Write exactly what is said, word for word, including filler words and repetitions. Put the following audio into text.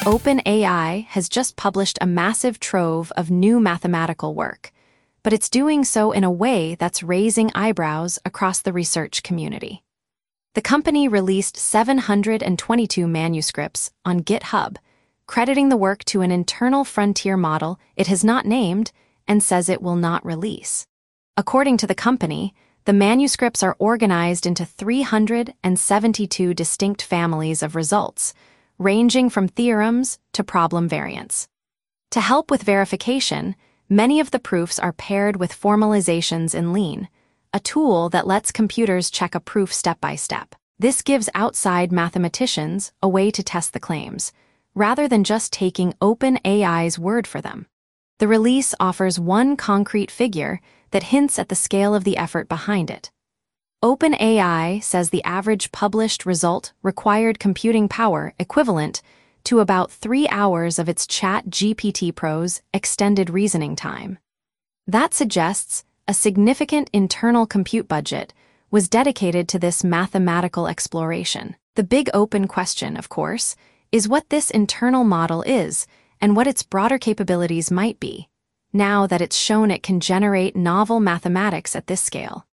OpenAI has just published a massive trove of new mathematical work, but it's doing so in a way that's raising eyebrows across the research community. The company released seven hundred twenty-two manuscripts on GitHub, crediting the work to an internal frontier model it has not named and says it will not release. According to the company, the manuscripts are organized into three hundred seventy-two distinct families of results, ranging from theorems to problem variants. To help with verification, many of the proofs are paired with formalizations in Lean, a tool that lets computers check a proof step by step. This gives outside mathematicians a way to test the claims, rather than just taking OpenAI's word for them. The release offers one concrete figure that hints at the scale of the effort behind it. OpenAI says the average published result required computing power equivalent to about three hours of its ChatGPT Pro's extended reasoning time. That suggests a significant internal compute budget was dedicated to this mathematical exploration. The big open question, of course, is what this internal model is and what its broader capabilities might be, now that it's shown it can generate novel mathematics at this scale.